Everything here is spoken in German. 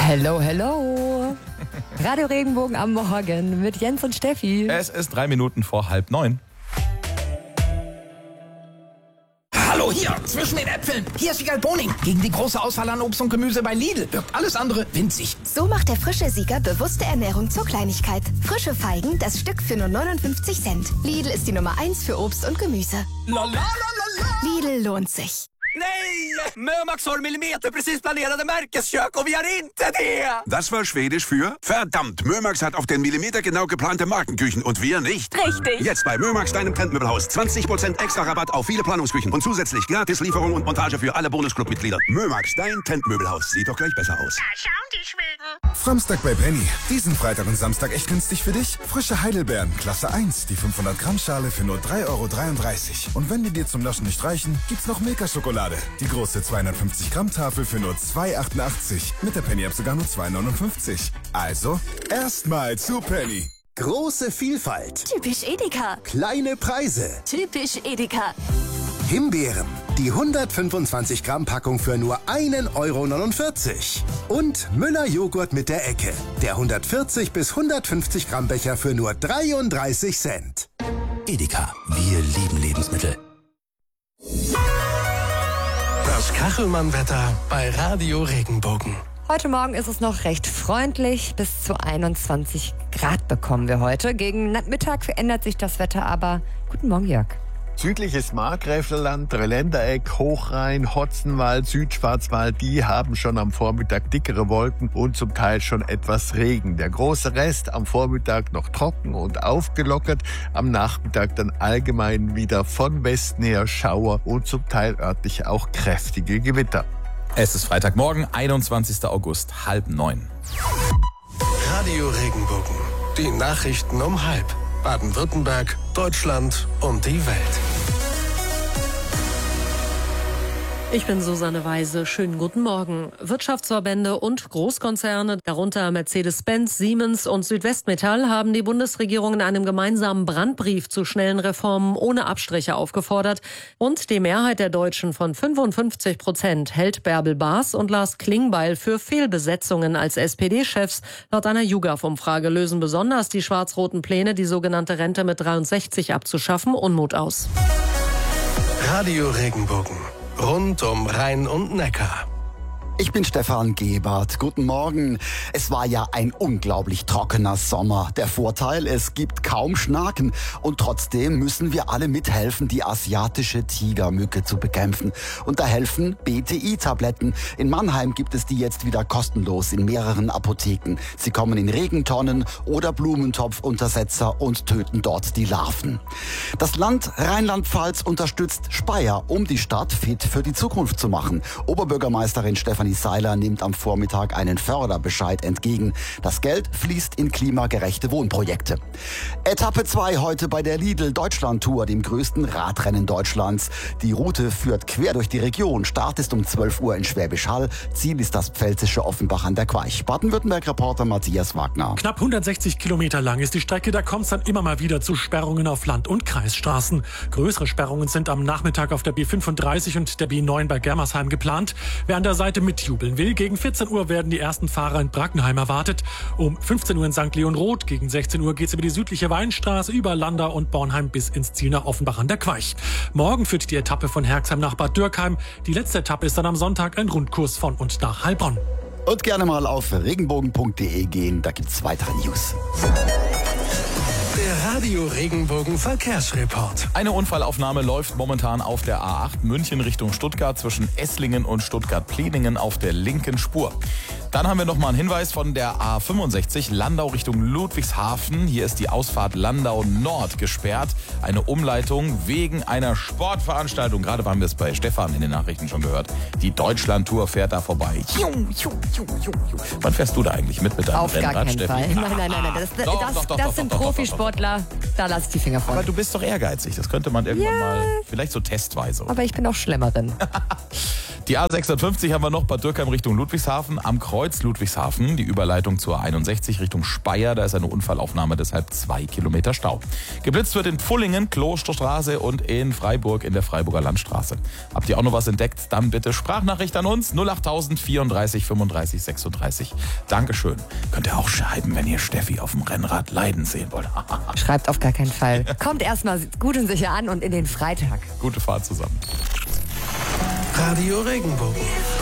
Hello, hello. Radio Regenbogen am Morgen mit Jens und Steffi. Es ist 3 Minuten vor 8:30. Hallo, hier, zwischen den Äpfeln. Hier ist Wiegald Boning. Gegen die große Auswahl an Obst und Gemüse bei Lidl wirkt alles andere winzig. So macht der frische Sieger bewusste Ernährung zur Kleinigkeit. Frische Feigen, das Stück für nur 59 Cent. Lidl ist die Nummer 1 für Obst und Gemüse. Lidl lohnt sich. Nej! Mömax har millimeter precis planerade märkeskök och vi har inte det! Das war Schwedisch für verdammt. Mömax hat auf den Millimeter genau geplante Markenküchen und wir nicht. Richtig. Jetzt bei Mömax, deinem Trendmöbelhaus. 20% extra Rabatt auf viele Planungsküchen und zusätzlich gratis Lieferung und Montage für alle Bonusclub-Mitglieder. Mömax, dein Trendmöbelhaus. Sieht doch gleich besser aus. Da schauen die Schweden. Samstag bei Penny. Diesen Freitag und Samstag echt günstig für dich. Frische Heidelbeeren, Klasse 1. Die 500 Gramm Schale für nur 3,33 €. Und wenn die dir zum Naschen nicht reichen, gibt's noch Milka-Schokolade. Die große 250 Gramm Tafel für nur 2,88 €. Mit der Penny-App sogar nur 2,59 €. Also, erstmal zu Penny. Große Vielfalt. Typisch Edeka. Kleine Preise. Typisch Edeka. Himbeeren. Die 125 Gramm Packung für nur 1,49 € Und Müller-Joghurt mit der Ecke. Der 140 bis 150 Gramm Becher für nur 33 Cent. Edeka. Wir lieben Lebensmittel. Das Kachelmann-Wetter bei Radio Regenbogen. Heute Morgen ist es noch recht freundlich. Bis zu 21 Grad bekommen wir heute. Gegen Mittag verändert sich das Wetter aber. Guten Morgen, Jörg. Südliches Markgräflerland, Dreiländereck, Hochrhein, Hotzenwald, Südschwarzwald, die haben schon am Vormittag dickere Wolken und zum Teil schon etwas Regen. Der große Rest am Vormittag noch trocken und aufgelockert, am Nachmittag dann allgemein wieder von Westen her Schauer und zum Teil örtlich auch kräftige Gewitter. Es ist Freitagmorgen, 21. August, 8:30. Radio Regenbogen. Die Nachrichten um 12:30. Baden-Württemberg, Deutschland und die Welt. Ich bin Susanne Weise. Schönen guten Morgen. Wirtschaftsverbände und Großkonzerne, darunter Mercedes-Benz, Siemens und Südwestmetall, haben die Bundesregierung in einem gemeinsamen Brandbrief zu schnellen Reformen ohne Abstriche aufgefordert. Und die Mehrheit der Deutschen von 55% hält Bärbel Baas und Lars Klingbeil für Fehlbesetzungen als SPD-Chefs. Laut einer YouGov-Umfrage lösen besonders die schwarz-roten Pläne, die sogenannte Rente mit 63 abzuschaffen, Unmut aus. Radio Regenbogen. Rund um Rhein und Neckar. Ich bin Stefan Gebert. Guten Morgen. Es war ja ein unglaublich trockener Sommer. Der Vorteil, es gibt kaum Schnaken. Und trotzdem müssen wir alle mithelfen, die asiatische Tigermücke zu bekämpfen. Und da helfen BTI-Tabletten. In Mannheim gibt es die jetzt wieder kostenlos in mehreren Apotheken. Sie kommen in Regentonnen oder Blumentopfuntersetzer und töten dort die Larven. Das Land Rheinland-Pfalz unterstützt Speyer, um die Stadt fit für die Zukunft zu machen. Oberbürgermeisterin Stefanie Seiler nimmt am Vormittag einen Förderbescheid entgegen. Das Geld fließt in klimagerechte Wohnprojekte. Etappe 2 heute bei der Lidl-Deutschland-Tour, dem größten Radrennen Deutschlands. Die Route führt quer durch die Region. Start ist um 12 Uhr in Schwäbisch Hall. Ziel ist das pfälzische Offenbach an der Queich. Baden-Württemberg-Reporter Matthias Wagner. Knapp 160 Kilometer lang ist die Strecke. Da kommt es dann immer mal wieder zu Sperrungen auf Land- und Kreisstraßen. Größere Sperrungen sind am Nachmittag auf der B35 und der B9 bei Germersheim geplant. Wer an der Seite mitjubeln will, gegen 14 Uhr werden die ersten Fahrer in Brackenheim erwartet. Um 15 Uhr in St. Leon Roth. Gegen 16 Uhr geht es über die südliche Weinstraße, über Landau und Bornheim bis ins Ziel nach Offenbach an der Queich. Morgen führt die Etappe von Herxheim nach Bad Dürkheim. Die letzte Etappe ist dann am Sonntag ein Rundkurs von und nach Heilbronn. Und gerne mal auf regenbogen.de gehen, da gibt's weitere News. Der Radio Regenbogen Verkehrsreport. Eine Unfallaufnahme läuft momentan auf der A8 München Richtung Stuttgart zwischen Esslingen und Stuttgart-Pleningen auf der linken Spur. Dann haben wir noch mal einen Hinweis von der A65 Landau Richtung Ludwigshafen. Hier ist die Ausfahrt Landau Nord gesperrt. Eine Umleitung wegen einer Sportveranstaltung. Gerade haben wir es bei Stefan in den Nachrichten schon gehört. Die Deutschland-Tour fährt da vorbei. Wann fährst du da eigentlich mit deinem Auf Rennrad, gar keinen Steffi? Fall. Nein. Das sind Profisportler. Da lasse ich die Finger von. Aber du bist doch ehrgeizig. Das könnte man irgendwann mal, vielleicht so testweise. Aber ich bin auch Schlemmerin. Die A650 haben wir noch, Bad Dürkheim Richtung Ludwigshafen. Am Kreuz Ludwigshafen, die Überleitung zur A61 Richtung Speyer. Da ist eine Unfallaufnahme, deshalb 2 Kilometer Stau. Geblitzt wird in Pfullingen, Klosterstraße und in Freiburg in der Freiburger Landstraße. Habt ihr auch noch was entdeckt? Dann bitte Sprachnachricht an uns 08000 34 35 36. Dankeschön. Könnt ihr auch schreiben, wenn ihr Steffi auf dem Rennrad leiden sehen wollt. Schreibt auf gar keinen Fall. Kommt erstmal gut und sicher an und in den Freitag. Gute Fahrt zusammen. Radio Regenbogen.